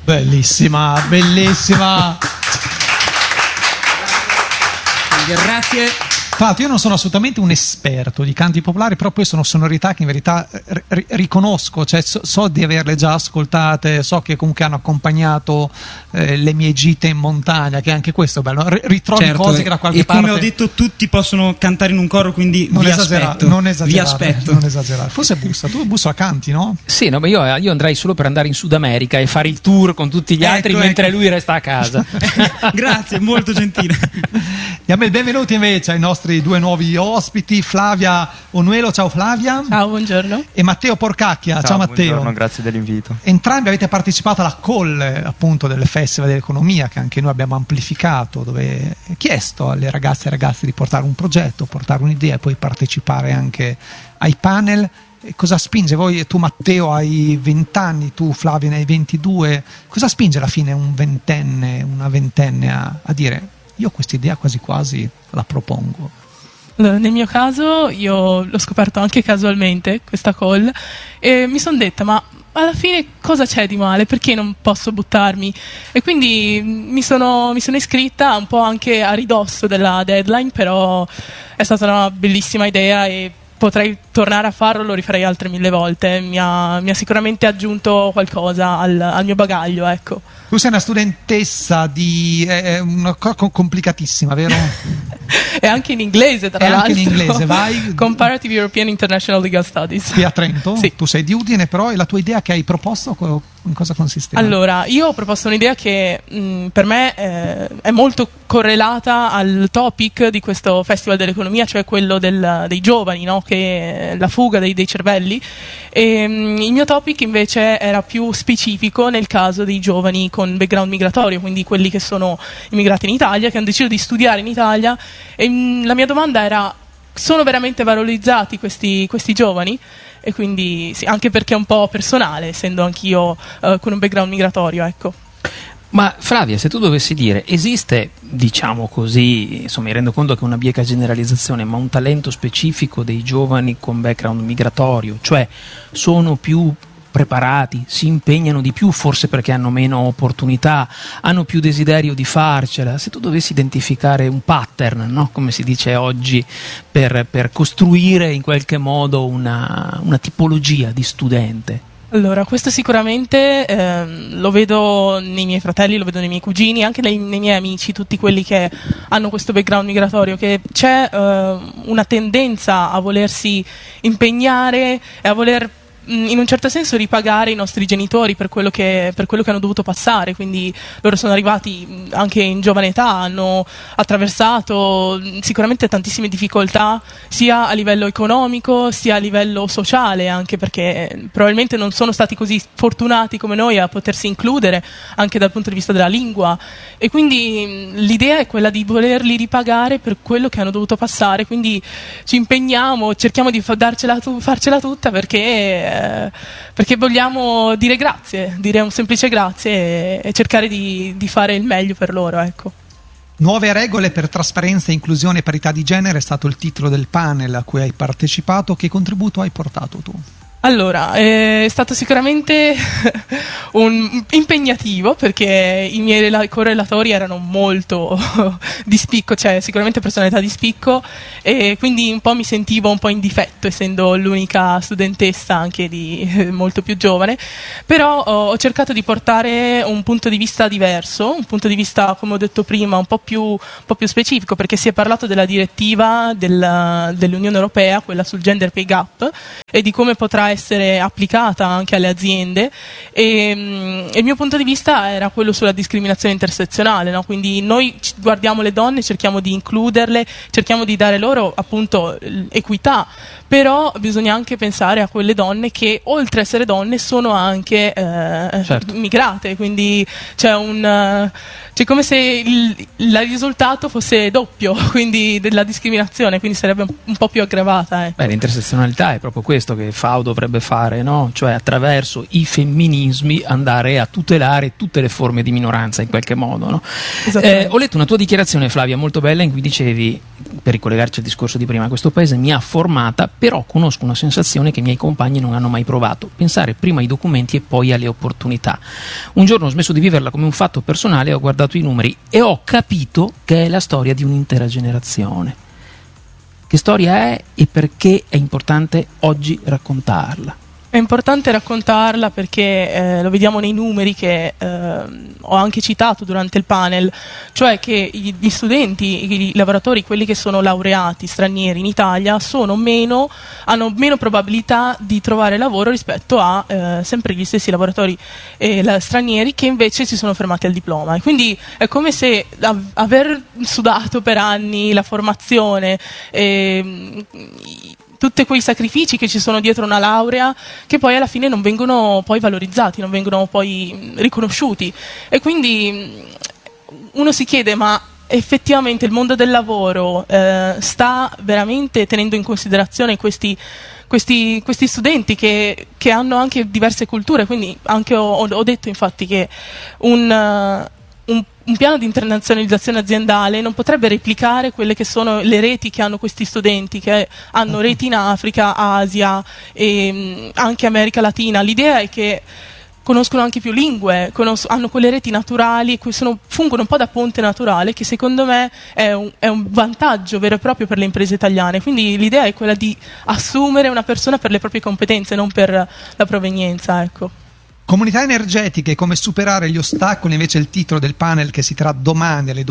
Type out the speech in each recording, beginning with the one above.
Bellissima, bellissima. Grazie. Tra l'altro io non sono assolutamente un esperto di canti popolari, però poi sono sonorità che in verità riconosco, cioè so di averle già ascoltate, so che comunque hanno accompagnato le mie gite in montagna, che anche questo è bello, ritrovi certo, cose che da qualche parte... E come ho detto, tutti possono cantare in un coro, quindi vi aspetto. Non esagerare. Forse tu la canti, no? Sì, no, ma io andrei solo per andare in Sud America e fare il tour con tutti gli altri mentre lui resta a casa. Grazie, molto gentile. Diamo il benvenuto invece ai nostri due nuovi ospiti, Flavia Onuelo, ciao Flavia. Ciao, buongiorno. E Matteo Porcacchia, ciao Matteo. Buongiorno, grazie dell'invito. Entrambi avete partecipato alla call appunto del Festival dell'Economia, che anche noi abbiamo amplificato, dove è chiesto alle ragazze e ai ragazzi di portare un progetto, portare un'idea e poi partecipare anche ai panel. E cosa spinge voi? Tu Matteo hai 20 anni, tu Flavia ne hai 22. Cosa spinge alla fine un ventenne, una ventenne a dire io questa idea quasi quasi la propongo? Allora, nel mio caso io l'ho scoperto anche casualmente questa call e mi sono detta ma alla fine cosa c'è di male, perché non posso buttarmi? E quindi mi sono iscritta un po' anche a ridosso della deadline, però è stata una bellissima idea e potrei tornare a farlo, lo rifarei altre 1000 volte. Mi ha sicuramente aggiunto qualcosa al mio bagaglio, ecco. Tu sei una studentessa di una cosa complicatissima, vero? E anche in inglese, tra l'altro. Anche in inglese, vai. Comparative European International Legal Studies. Qui a Trento? Sì. Tu sei di Udine, però, e la tua idea che hai proposto in cosa consisteva? Allora, io ho proposto un'idea che per me è molto correlata al topic di questo Festival dell'Economia, cioè quello dei giovani, no? Che la fuga dei cervelli. E, il mio topic invece era più specifico nel caso dei giovani con background migratorio, quindi quelli che sono immigrati in Italia, che hanno deciso di studiare in Italia. E la mia domanda era: sono veramente valorizzati questi giovani? E quindi sì, anche perché è un po' personale, essendo anch'io con un background migratorio, ecco. Ma Flavia, se tu dovessi dire, esiste, diciamo così, insomma mi rendo conto che è una bieca generalizzazione, ma un talento specifico dei giovani con background migratorio, cioè sono più preparati, si impegnano di più, forse perché hanno meno opportunità, hanno più desiderio di farcela. Se tu dovessi identificare un pattern, no? Come si dice oggi, per costruire in qualche modo una tipologia di studente. Allora, questo sicuramente lo vedo nei miei fratelli, lo vedo nei miei cugini, anche nei miei amici, tutti quelli che hanno questo background migratorio, che c'è una tendenza a volersi impegnare e a voler in un certo senso ripagare i nostri genitori per quello che hanno dovuto passare. Quindi loro sono arrivati anche in giovane età, hanno attraversato sicuramente tantissime difficoltà sia a livello economico sia a livello sociale, anche perché probabilmente non sono stati così fortunati come noi a potersi includere anche dal punto di vista della lingua, e quindi l'idea è quella di volerli ripagare per quello che hanno dovuto passare. Quindi ci impegniamo, cerchiamo di farcela tutta perché vogliamo dire grazie, dire un semplice grazie e cercare di fare il meglio per loro, ecco. Nuove regole per trasparenza, inclusione e parità di genere è stato il titolo del panel a cui hai partecipato. Che contributo hai portato tu? Allora, è stato sicuramente impegnativo, perché i miei correlatori erano molto di spicco, cioè sicuramente personalità di spicco, e quindi un po' mi sentivo un po' in difetto, essendo l'unica studentessa anche molto più giovane. Però ho cercato di portare un punto di vista diverso, un punto di vista, come ho detto prima, un po' più specifico, perché si è parlato della direttiva dell'Unione Europea, quella sul gender pay gap, e di come potrà essere applicata anche alle aziende, e il mio punto di vista era quello sulla discriminazione intersezionale, no? Quindi noi guardiamo le donne, cerchiamo di includerle, cerchiamo di dare loro appunto equità, però bisogna anche pensare a quelle donne che oltre a essere donne sono anche certo, migrate, quindi c'è come se il risultato fosse doppio, quindi della discriminazione, quindi sarebbe un po' più aggravata. Beh, l'intersezionalità è proprio questo che FAO dovrebbe fare, no? Cioè attraverso i femminismi andare a tutelare tutte le forme di minoranza in qualche modo, no? Ho letto una tua dichiarazione, Flavia, molto bella, in cui dicevi, per ricollegarci al discorso di prima, questo paese mi ha formata però conosco una sensazione che i miei compagni non hanno mai provato: pensare prima ai documenti e poi alle opportunità. Un giorno ho smesso di viverla come un fatto personale, ho guardato i numeri e ho capito che è la storia di un'intera generazione. Che storia è e perché è importante oggi raccontarla? È importante raccontarla perché lo vediamo nei numeri che ho anche citato durante il panel, cioè che gli studenti, i lavoratori, quelli che sono laureati stranieri in Italia, hanno meno probabilità di trovare lavoro rispetto a sempre gli stessi lavoratori stranieri che invece si sono fermati al diploma. E quindi è come se aver sudato per anni la formazione, tutti quei sacrifici che ci sono dietro una laurea, che poi alla fine non vengono poi valorizzati, non vengono poi riconosciuti. E quindi uno si chiede: ma effettivamente il mondo del lavoro sta veramente tenendo in considerazione questi studenti che hanno anche diverse culture? Quindi anche ho detto infatti che un piano di internazionalizzazione aziendale non potrebbe replicare quelle che sono le reti che hanno questi studenti, che hanno reti in Africa, Asia e anche America Latina. L'idea è che conoscono anche più lingue, hanno quelle reti naturali, fungono un po' da ponte naturale, che secondo me è un vantaggio vero e proprio per le imprese italiane. Quindi l'idea è quella di assumere una persona per le proprie competenze, non per la provenienza, ecco. Comunità energetiche, come superare gli ostacoli, invece è il titolo del panel che si terrà domani alle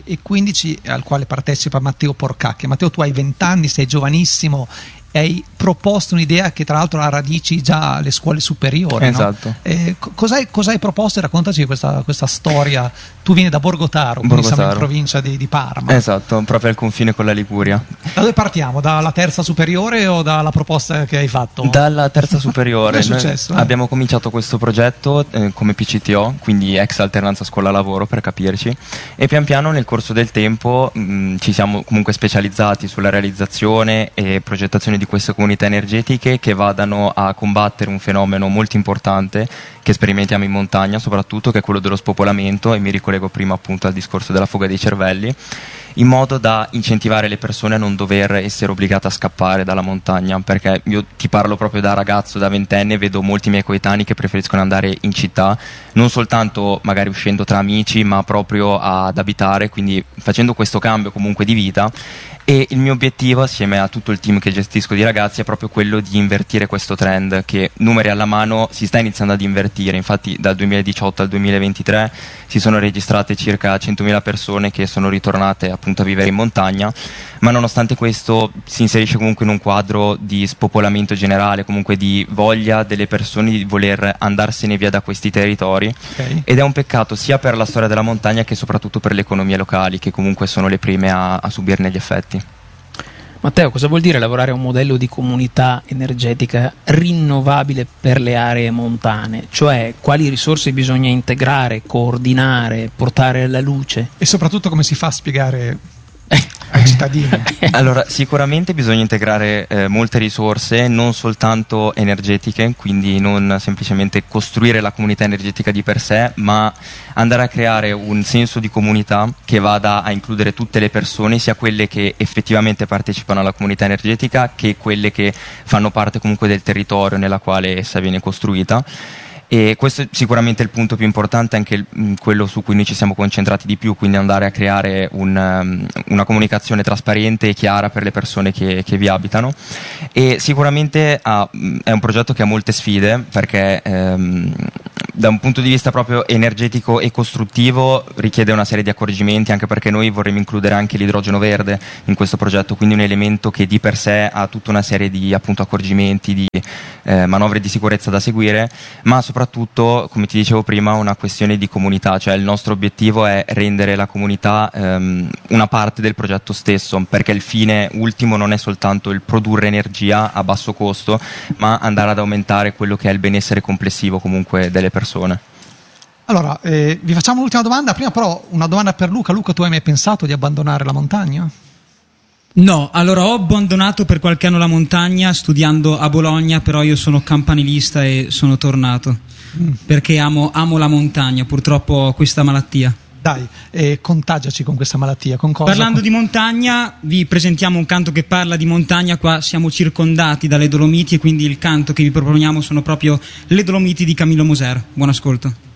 12:15, al quale partecipa Matteo Porcacchi. Matteo, tu hai 20 anni, sei giovanissimo e hai proposto un'idea che tra l'altro ha radici già alle scuole superiori. Esatto. No? Cosa hai proposto? Raccontaci questa storia. Tu vieni da Borgotaro, quindi siamo in provincia di Parma. Esatto, proprio al confine con la Liguria. Da dove partiamo? Dalla terza superiore o dalla proposta che hai fatto? Dalla terza superiore. Che è successo? Abbiamo cominciato questo progetto come PCTO, quindi ex alternanza scuola-lavoro per capirci, e pian piano nel corso del tempo ci siamo comunque specializzati sulla realizzazione e progettazione di queste comunità energetiche che vadano a combattere un fenomeno molto importante che sperimentiamo in montagna, soprattutto, che è quello dello spopolamento, e mi ricollego prima appunto al discorso della fuga dei cervelli, in modo da incentivare le persone a non dover essere obbligate a scappare dalla montagna, perché io ti parlo proprio da ragazzo, da ventenne, vedo molti miei coetanei che preferiscono andare in città, non soltanto magari uscendo tra amici, ma proprio ad abitare, quindi facendo questo cambio comunque di vita. E il mio obiettivo, assieme a tutto il team che gestisco di ragazzi, è proprio quello di invertire questo trend che, numeri alla mano, si sta iniziando ad invertire. Infatti dal 2018 al 2023 si sono registrate circa 100.000 persone che sono ritornate appunto a vivere in montagna, ma nonostante questo si inserisce comunque in un quadro di spopolamento generale, comunque di voglia delle persone di voler andarsene via da questi territori. Okay. Ed è un peccato sia per la storia della montagna che soprattutto per le economie locali, che comunque sono le prime a subirne gli effetti. Matteo, cosa vuol dire lavorare a un modello di comunità energetica rinnovabile per le aree montane? Cioè, quali risorse bisogna integrare, coordinare, portare alla luce? E soprattutto come si fa a spiegare ai cittadini? Allora, sicuramente bisogna integrare molte risorse, non soltanto energetiche, quindi non semplicemente costruire la comunità energetica di per sé, ma andare a creare un senso di comunità che vada a includere tutte le persone, sia quelle che effettivamente partecipano alla comunità energetica che quelle che fanno parte comunque del territorio nella quale essa viene costruita. E questo è sicuramente il punto più importante, anche quello su cui noi ci siamo concentrati di più, quindi andare a creare una comunicazione trasparente e chiara per le persone che vi abitano. E sicuramente è un progetto che ha molte sfide, perché da un punto di vista proprio energetico e costruttivo richiede una serie di accorgimenti, anche perché noi vorremmo includere anche l'idrogeno verde in questo progetto, quindi un elemento che di per sé ha tutta una serie di appunto accorgimenti, di manovre di sicurezza da seguire, ma soprattutto, come ti dicevo prima, una questione di comunità, cioè il nostro obiettivo è rendere la comunità una parte del progetto stesso, perché il fine ultimo non è soltanto il produrre energia a basso costo, ma andare ad aumentare quello che è il benessere complessivo comunque delle persone. Allora, vi facciamo l'ultima domanda, prima però una domanda per Luca. Luca, tu hai mai pensato di abbandonare la montagna? No, allora ho abbandonato per qualche anno la montagna studiando a Bologna, però io sono campanilista e sono tornato perché amo la montagna, purtroppo ho questa malattia. Dai, contagiaci con questa malattia. Con cosa? Parlando di montagna, vi presentiamo un canto che parla di montagna. Qua siamo circondati dalle Dolomiti e quindi il canto che vi proponiamo sono proprio le Dolomiti di Camillo Moser. Buon ascolto.